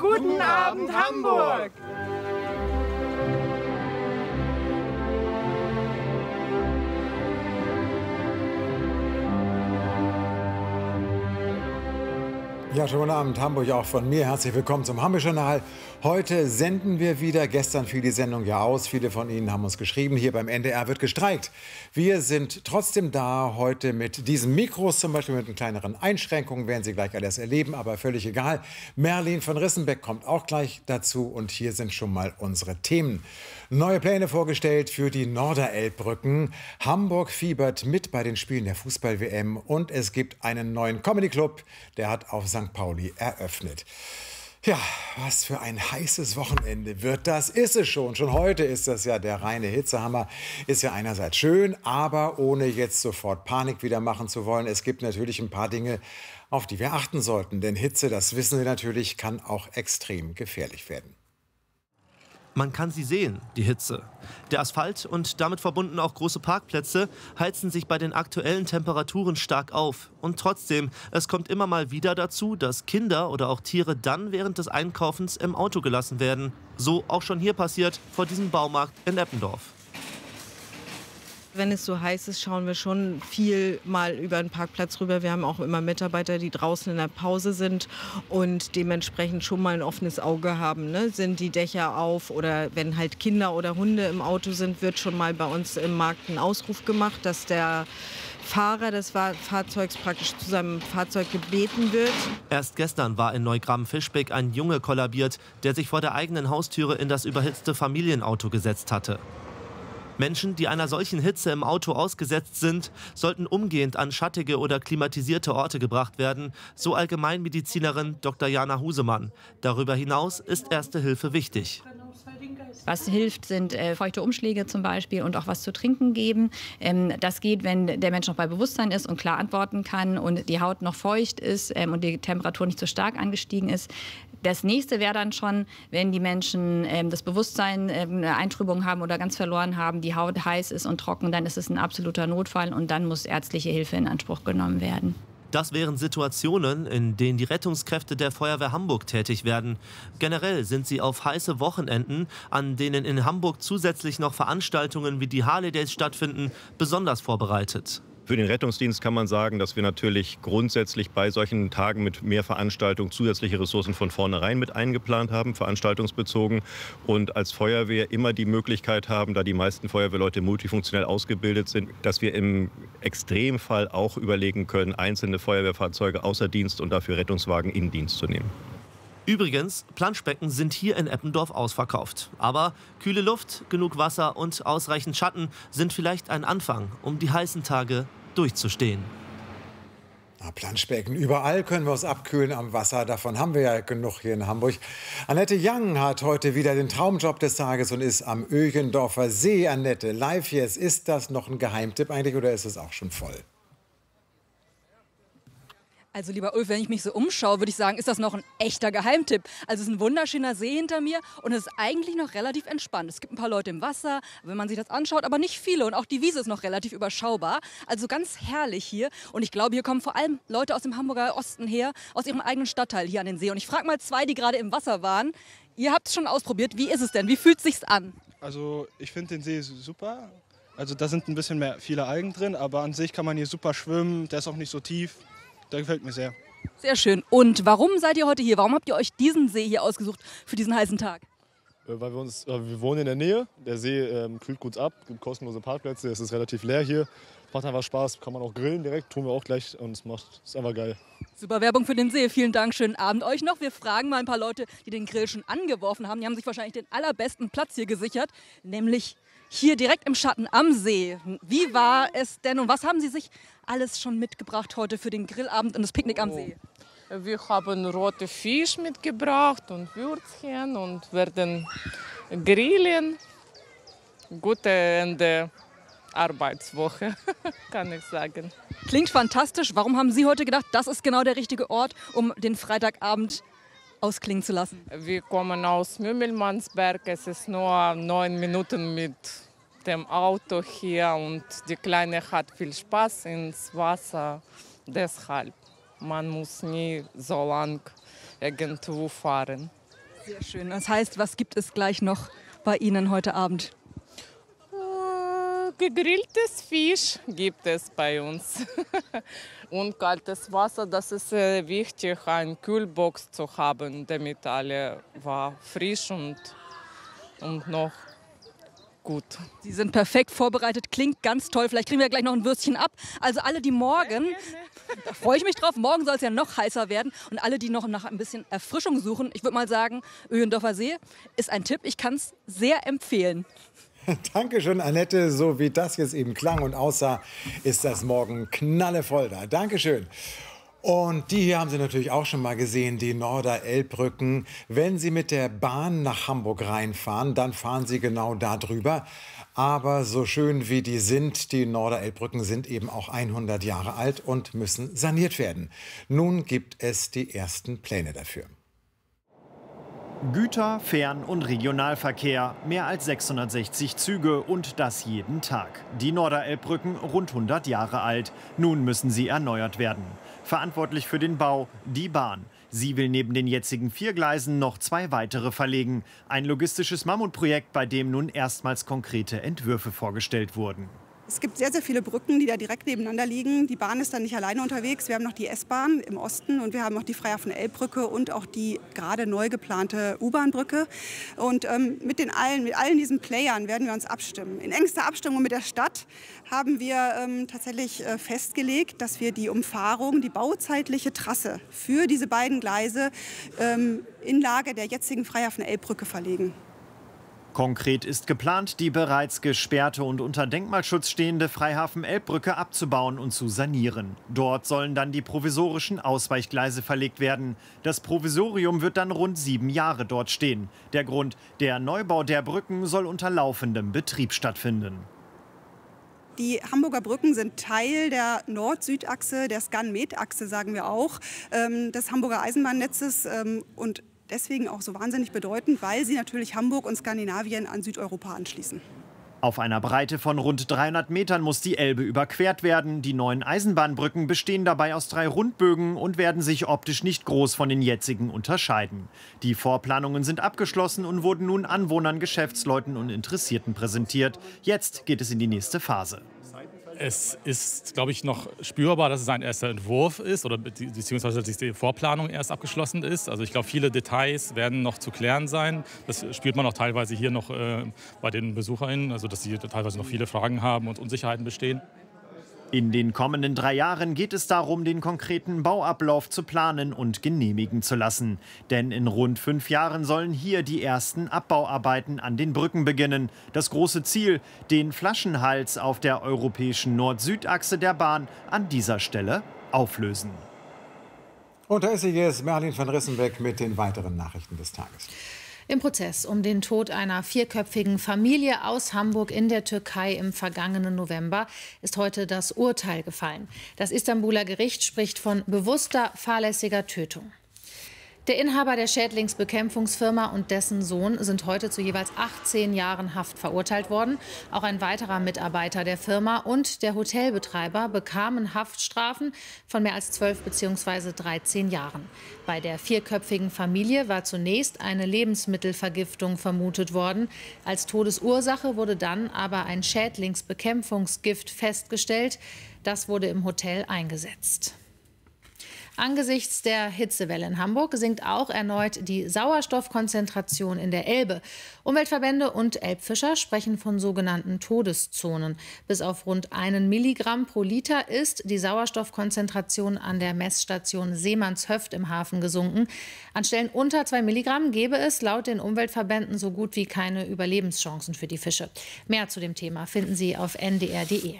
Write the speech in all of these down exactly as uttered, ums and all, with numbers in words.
Guten Abend, Hamburg! Ja, schönen guten Abend, Hamburg auch von mir. Herzlich willkommen zum Hamburg-Journal. Heute senden wir wieder. Gestern fiel die Sendung ja aus. Viele von Ihnen haben uns geschrieben, hier beim N D R wird gestreikt. Wir sind trotzdem da, heute mit diesen Mikros, zum Beispiel mit kleineren Einschränkungen, werden Sie gleich alles erleben, aber völlig egal. Merlin von Rissenbeck kommt auch gleich dazu und hier sind schon mal unsere Themen. Neue Pläne vorgestellt für die Norderelbbrücken. Hamburg fiebert mit bei den Spielen der Fußball-W M und es gibt einen neuen Comedy-Club, der hat auf Sankt Pauli eröffnet. Ja, was für ein heißes Wochenende wird das? Ist es schon. Schon heute ist das ja der reine Hitzehammer. Ist ja einerseits schön, aber ohne jetzt sofort Panik wieder machen zu wollen. Es gibt natürlich ein paar Dinge, auf die wir achten sollten. Denn Hitze, das wissen wir natürlich, kann auch extrem gefährlich werden. Man kann sie sehen, die Hitze. Der Asphalt und damit verbunden auch große Parkplätze heizen sich bei den aktuellen Temperaturen stark auf. Und trotzdem, es kommt immer mal wieder dazu, dass Kinder oder auch Tiere dann während des Einkaufens im Auto gelassen werden. So auch schon hier passiert, vor diesem Baumarkt in Eppendorf. Wenn es so heiß ist, schauen wir schon viel mal über den Parkplatz rüber. Wir haben auch immer Mitarbeiter, die draußen in der Pause sind und dementsprechend schon mal ein offenes Auge haben. Ne? Sind die Dächer auf oder wenn halt Kinder oder Hunde im Auto sind, wird schon mal bei uns im Markt ein Ausruf gemacht, dass der Fahrer des Fahrzeugs praktisch zu seinem Fahrzeug gebeten wird. Erst gestern war in Neugraben-Fischbeck ein Junge kollabiert, der sich vor der eigenen Haustüre in das überhitzte Familienauto gesetzt hatte. Menschen, die einer solchen Hitze im Auto ausgesetzt sind, sollten umgehend an schattige oder klimatisierte Orte gebracht werden, so Allgemeinmedizinerin Doktor Jana Husemann. Darüber hinaus ist Erste Hilfe wichtig. Was hilft, sind äh, feuchte Umschläge zum Beispiel und auch was zu trinken geben. Ähm, das geht, wenn der Mensch noch bei Bewusstsein ist und klar antworten kann und die Haut noch feucht ist ähm, und die Temperatur nicht so stark angestiegen ist. Das nächste wäre dann schon, wenn die Menschen ähm, das Bewusstsein, ähm, eine Eintrübung haben oder ganz verloren haben, die Haut heiß ist und trocken, dann ist es ein absoluter Notfall und dann muss ärztliche Hilfe in Anspruch genommen werden. Das wären Situationen, in denen die Rettungskräfte der Feuerwehr Hamburg tätig werden. Generell sind sie auf heiße Wochenenden, an denen in Hamburg zusätzlich noch Veranstaltungen wie die Harley Days stattfinden, besonders vorbereitet. Für den Rettungsdienst kann man sagen, dass wir natürlich grundsätzlich bei solchen Tagen mit mehr Veranstaltungen zusätzliche Ressourcen von vornherein mit eingeplant haben, veranstaltungsbezogen. Und als Feuerwehr immer die Möglichkeit haben, da die meisten Feuerwehrleute multifunktionell ausgebildet sind, dass wir im Extremfall auch überlegen können, einzelne Feuerwehrfahrzeuge außer Dienst und dafür Rettungswagen in Dienst zu nehmen. Übrigens, Planschbecken sind hier in Eppendorf ausverkauft. Aber kühle Luft, genug Wasser und ausreichend Schatten sind vielleicht ein Anfang, um die heißen Tage durchzustehen. Na, Planschbecken, überall können wir uns abkühlen am Wasser. Davon haben wir ja genug hier in Hamburg. Annette Young hat heute wieder den Traumjob des Tages und ist am Ögendorfer See. Annette, live jetzt. Ist das noch ein Geheimtipp eigentlich oder ist es auch schon voll? Also lieber Ulf, wenn ich mich so umschaue, würde ich sagen, ist das noch ein echter Geheimtipp. Also es ist ein wunderschöner See hinter mir und es ist eigentlich noch relativ entspannt. Es gibt ein paar Leute im Wasser, wenn man sich das anschaut, aber nicht viele. Und auch die Wiese ist noch relativ überschaubar. Also ganz herrlich hier. Und ich glaube, hier kommen vor allem Leute aus dem Hamburger Osten her, aus ihrem eigenen Stadtteil hier an den See. Und ich frage mal zwei, die gerade im Wasser waren. Ihr habt es schon ausprobiert. Wie ist es denn? Wie fühlt es sich an? Also ich finde den See super. Also da sind ein bisschen mehr viele Algen drin, aber an sich kann man hier super schwimmen. Der ist auch nicht so tief. Der gefällt mir sehr. Sehr schön. Und warum seid ihr heute hier? Warum habt ihr euch diesen See hier ausgesucht für diesen heißen Tag? Äh, weil wir uns, äh, wir wohnen in der Nähe. Der See ähm, kühlt gut ab, gibt kostenlose Parkplätze. Es ist relativ leer hier. Macht einfach Spaß. Kann man auch grillen direkt. Tun wir auch gleich. Und es macht, ist einfach geil. Super Werbung für den See. Vielen Dank. Schönen Abend euch noch. Wir fragen mal ein paar Leute, die den Grill schon angeworfen haben. Die haben sich wahrscheinlich den allerbesten Platz hier gesichert. Nämlich hier direkt im Schatten am See. Wie war es denn und was haben Sie sich alles schon mitgebracht heute für den Grillabend und das Picknick am See? Wir haben rote Fisch mitgebracht und Würzchen und werden grillen. Gute Ende Arbeitswoche, kann ich sagen. Klingt fantastisch. Warum haben Sie heute gedacht, das ist genau der richtige Ort, um den Freitagabend ausklingen zu lassen? Wir kommen aus Mümmelmannsberg. Es ist nur neun Minuten mit dem Auto hier und die Kleine hat viel Spaß ins Wasser. Deshalb, man muss nie so lang irgendwo fahren. Sehr schön. Das heißt, was gibt es gleich noch bei Ihnen heute Abend? Äh, gegrilltes Fisch gibt es bei uns. Und kaltes Wasser, das ist äh, wichtig, eine Kühlbox zu haben, damit alle war frisch und, und noch gut. Sie sind perfekt vorbereitet, klingt ganz toll. Vielleicht kriegen wir gleich noch ein Würstchen ab. Also alle, die morgen, da freue ich mich drauf, morgen soll es ja noch heißer werden. Und alle, die noch nach ein bisschen Erfrischung suchen, ich würde mal sagen, Öhendorfer See ist ein Tipp. Ich kann es sehr empfehlen. Dankeschön, Annette. So wie das jetzt eben klang und aussah, ist das morgen knallevoll da. Dankeschön. Und die hier haben Sie natürlich auch schon mal gesehen, die Norderelbbrücken. Wenn Sie mit der Bahn nach Hamburg reinfahren, dann fahren Sie genau da drüber. Aber so schön wie die sind, die Norderelbbrücken sind eben auch hundert Jahre alt und müssen saniert werden. Nun gibt es die ersten Pläne dafür. Güter-, Fern- und Regionalverkehr, mehr als sechshundertsechzig Züge und das jeden Tag. Die Norderelbbrücken rund hundert Jahre alt. Nun müssen sie erneuert werden. Verantwortlich für den Bau die Bahn. Sie will neben den jetzigen vier Gleisen noch zwei weitere verlegen. Ein logistisches Mammutprojekt, bei dem nun erstmals konkrete Entwürfe vorgestellt wurden. Es gibt sehr, sehr viele Brücken, die da direkt nebeneinander liegen. Die Bahn ist dann nicht alleine unterwegs. Wir haben noch die S-Bahn im Osten und wir haben noch die Freihafen-Elbbrücke und auch die gerade neu geplante U-Bahn-Brücke. Und ähm, mit, den allen, mit allen diesen Playern werden wir uns abstimmen. In engster Abstimmung mit der Stadt haben wir ähm, tatsächlich äh, festgelegt, dass wir die Umfahrung, die bauzeitliche Trasse für diese beiden Gleise ähm, in Lage der jetzigen Freihafen-Elbbrücke verlegen. Konkret ist geplant, die bereits gesperrte und unter Denkmalschutz stehende Freihafen-Elbbrücke abzubauen und zu sanieren. Dort sollen dann die provisorischen Ausweichgleise verlegt werden. Das Provisorium wird dann rund sieben Jahre dort stehen. Der Grund: der Neubau der Brücken soll unter laufendem Betrieb stattfinden. Die Hamburger Brücken sind Teil der Nord-Süd-Achse, der Skan-Med-Achse, sagen wir auch, ähm, des Hamburger Eisenbahnnetzes ähm, und deswegen auch so wahnsinnig bedeutend, weil sie natürlich Hamburg und Skandinavien an Südeuropa anschließen. Auf einer Breite von rund dreihundert Metern muss die Elbe überquert werden. Die neuen Eisenbahnbrücken bestehen dabei aus drei Rundbögen und werden sich optisch nicht groß von den jetzigen unterscheiden. Die Vorplanungen sind abgeschlossen und wurden nun Anwohnern, Geschäftsleuten und Interessierten präsentiert. Jetzt geht es in die nächste Phase. Es ist, glaube ich, noch spürbar, dass es ein erster Entwurf ist oder beziehungsweise dass die Vorplanung erst abgeschlossen ist. Also ich glaube, viele Details werden noch zu klären sein. Das spürt man auch teilweise hier noch äh, bei den BesucherInnen, also dass sie teilweise noch viele Fragen haben und Unsicherheiten bestehen. In den kommenden drei Jahren geht es darum, den konkreten Bauablauf zu planen und genehmigen zu lassen. Denn in rund fünf Jahren sollen hier die ersten Abbauarbeiten an den Brücken beginnen. Das große Ziel: den Flaschenhals auf der europäischen Nord-Süd-Achse der Bahn an dieser Stelle auflösen. Und da ist sie jetzt, Merlin van Rissenbeck, mit den weiteren Nachrichten des Tages. Im Prozess um den Tod einer vierköpfigen Familie aus Hamburg in der Türkei im vergangenen November ist heute das Urteil gefallen. Das Istanbuler Gericht spricht von bewusster, fahrlässiger Tötung. Der Inhaber der Schädlingsbekämpfungsfirma und dessen Sohn sind heute zu jeweils achtzehn Jahren Haft verurteilt worden. Auch ein weiterer Mitarbeiter der Firma und der Hotelbetreiber bekamen Haftstrafen von mehr als zwölf bzw. dreizehn Jahren. Bei der vierköpfigen Familie war zunächst eine Lebensmittelvergiftung vermutet worden. Als Todesursache wurde dann aber ein Schädlingsbekämpfungsgift festgestellt. Das wurde im Hotel eingesetzt. Angesichts der Hitzewelle in Hamburg sinkt auch erneut die Sauerstoffkonzentration in der Elbe. Umweltverbände und Elbfischer sprechen von sogenannten Todeszonen. Bis auf rund einen Milligramm pro Liter ist die Sauerstoffkonzentration an der Messstation Seemannshöft im Hafen gesunken. An Stellen unter zwei Milligramm gäbe es laut den Umweltverbänden so gut wie keine Überlebenschancen für die Fische. Mehr zu dem Thema finden Sie auf n d r punkt d e.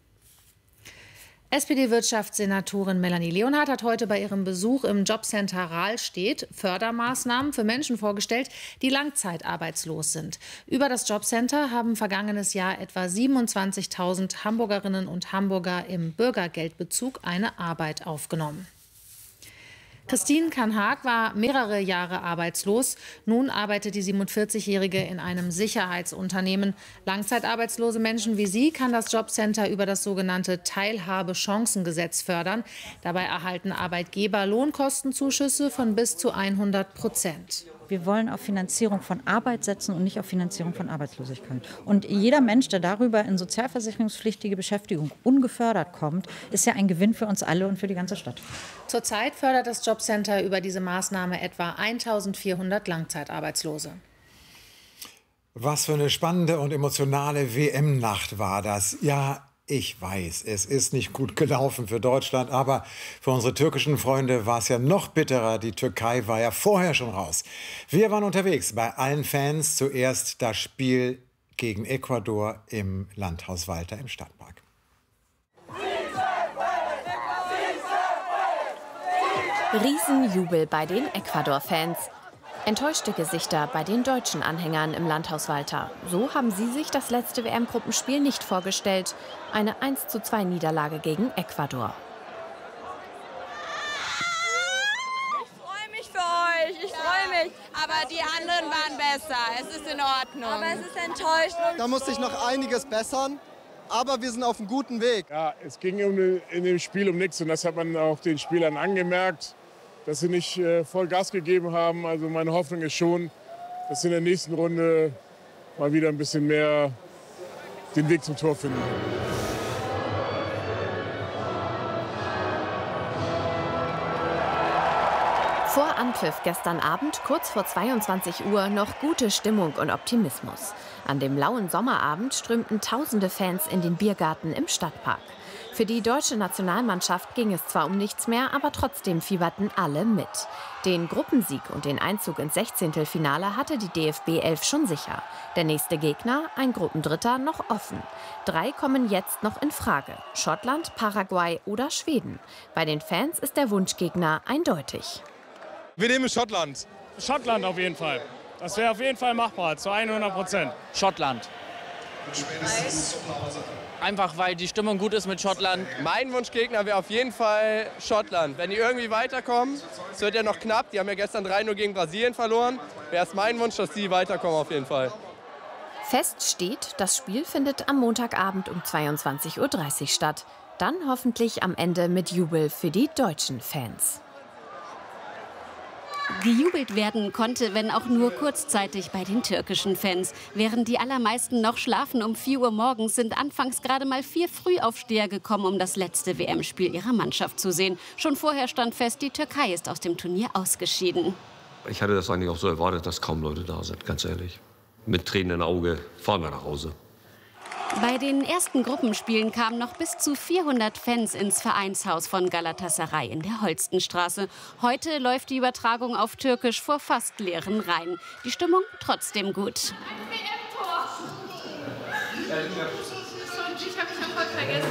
S P D-Wirtschaftssenatorin Melanie Leonhardt hat heute bei ihrem Besuch im Jobcenter Rahlstedt Fördermaßnahmen für Menschen vorgestellt, die langzeitarbeitslos sind. Über das Jobcenter haben vergangenes Jahr etwa siebenundzwanzigtausend Hamburgerinnen und Hamburger im Bürgergeldbezug eine Arbeit aufgenommen. Christine Kanhag war mehrere Jahre arbeitslos. Nun arbeitet die siebenundvierzigjährige in einem Sicherheitsunternehmen. Langzeitarbeitslose Menschen wie sie kann das Jobcenter über das sogenannte Teilhabechancengesetz fördern. Dabei erhalten Arbeitgeber Lohnkostenzuschüsse von bis zu hundert Prozent. Wir wollen auf Finanzierung von Arbeit setzen und nicht auf Finanzierung von Arbeitslosigkeit. Und jeder Mensch, der darüber in sozialversicherungspflichtige Beschäftigung ungefördert kommt, ist ja ein Gewinn für uns alle und für die ganze Stadt. Zurzeit fördert das Jobcenter über diese Maßnahme etwa eintausendvierhundert Langzeitarbeitslose. Was für eine spannende und emotionale W M-Nacht war das. Ja, ich weiß, es ist nicht gut gelaufen für Deutschland, aber für unsere türkischen Freunde war es ja noch bitterer. Die Türkei war ja vorher schon raus. Wir waren unterwegs bei allen Fans. Zuerst das Spiel gegen Ecuador im Landhaus Walter im Stadtpark. Riesenjubel bei den Ecuador-Fans. Enttäuschte Gesichter bei den deutschen Anhängern im Landhaus Walter. So haben sie sich das letzte W M-Gruppenspiel nicht vorgestellt. Eine eins zu zwei Niederlage gegen Ecuador. Ich freue mich für euch, ich freue mich. Aber die anderen waren besser, es ist in Ordnung. Aber es ist enttäuschend. Da musste ich noch einiges bessern, aber wir sind auf einem guten Weg. Ja, es ging um, in dem Spiel um nichts und das hat man auch den Spielern angemerkt, dass sie nicht äh, voll Gas gegeben haben. Also meine Hoffnung ist schon, dass sie in der nächsten Runde mal wieder ein bisschen mehr den Weg zum Tor finden. Vor Anpfiff gestern Abend, kurz vor zweiundzwanzig Uhr, noch gute Stimmung und Optimismus. An dem lauen Sommerabend strömten tausende Fans in den Biergarten im Stadtpark. Für die deutsche Nationalmannschaft ging es zwar um nichts mehr, aber trotzdem fieberten alle mit. Den Gruppensieg und den Einzug ins Sechzehntelfinale hatte die D F B elf schon sicher. Der nächste Gegner, ein Gruppendritter, noch offen. Drei kommen jetzt noch in Frage: Schottland, Paraguay oder Schweden. Bei den Fans ist der Wunschgegner eindeutig. Wir nehmen Schottland. Schottland auf jeden Fall. Das wäre auf jeden Fall machbar, zu hundert Prozent. Schottland. Einfach weil die Stimmung gut ist mit Schottland. Mein Wunschgegner wäre auf jeden Fall Schottland. Wenn die irgendwie weiterkommen, es wird ja noch knapp, die haben ja gestern drei null gegen Brasilien verloren, wäre es mein Wunsch, dass die weiterkommen auf jeden Fall. Fest steht, das Spiel findet am Montagabend um zweiundzwanzig Uhr dreißig statt. Dann hoffentlich am Ende mit Jubel für die deutschen Fans. Gejubelt werden konnte, wenn auch nur kurzzeitig bei den türkischen Fans. Während die allermeisten noch schlafen um vier Uhr morgens, sind anfangs gerade mal vier Frühaufsteher gekommen, um das letzte W M-Spiel ihrer Mannschaft zu sehen. Schon vorher stand fest, die Türkei ist aus dem Turnier ausgeschieden. Ich hatte das eigentlich auch so erwartet, dass kaum Leute da sind, ganz ehrlich. Mit Tränen im Auge fahren wir nach Hause. Bei den ersten Gruppenspielen kamen noch bis zu vierhundert Fans ins Vereinshaus von Galatasaray in der Holstenstraße. Heute läuft die Übertragung auf Türkisch vor fast leeren Reihen. Die Stimmung trotzdem gut. Ich habe mich sofort vergessen.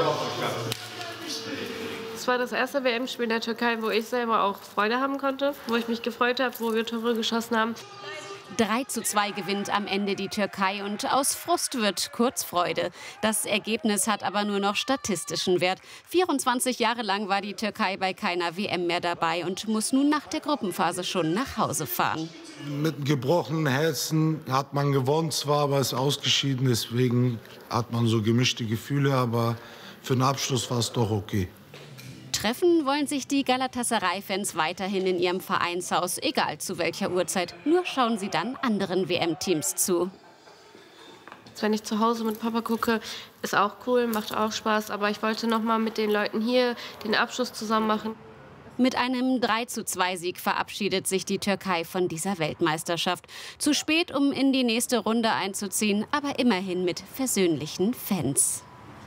Es war das erste W M-Spiel in der Türkei, wo ich selber auch Freude haben konnte, wo ich mich gefreut habe, wo wir Tore geschossen haben. drei zu zwei gewinnt am Ende die Türkei und aus Frust wird Kurzfreude. Das Ergebnis hat aber nur noch statistischen Wert. vierundzwanzig Jahre lang war die Türkei bei keiner W M mehr dabei und muss nun nach der Gruppenphase schon nach Hause fahren. Mit gebrochenen Herzen hat man gewonnen zwar, aber ist ausgeschieden. Deswegen hat man so gemischte Gefühle, aber für den Abschluss war es doch okay. Treffen wollen sich die Galatasaray-Fans weiterhin in ihrem Vereinshaus, egal zu welcher Uhrzeit. Nur schauen sie dann anderen W M-Teams zu. Wenn ich zu Hause mit Papa gucke, ist auch cool, macht auch Spaß. Aber ich wollte noch mal mit den Leuten hier den Abschluss zusammen machen. Mit einem drei zu zwei Sieg verabschiedet sich die Türkei von dieser Weltmeisterschaft. Zu spät, um in die nächste Runde einzuziehen, aber immerhin mit versöhnlichen Fans.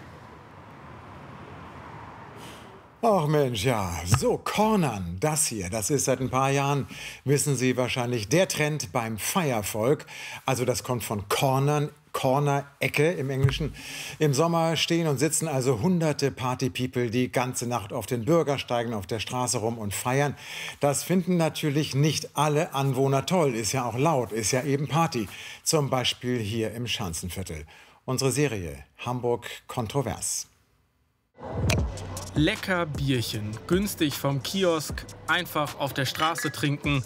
Ach Mensch, ja, so Cornern, das hier, das ist seit ein paar Jahren, wissen Sie wahrscheinlich, der Trend beim Feiervolk. Also das kommt von Cornern, Corner-Ecke im Englischen. Im Sommer stehen und sitzen also hunderte Party-People die ganze Nacht auf den Bürgersteigen, auf der Straße rum und feiern. Das finden natürlich nicht alle Anwohner toll, ist ja auch laut, ist ja eben Party. Zum Beispiel hier im Schanzenviertel. Unsere Serie Hamburg kontrovers. Lecker Bierchen, günstig vom Kiosk, einfach auf der Straße trinken.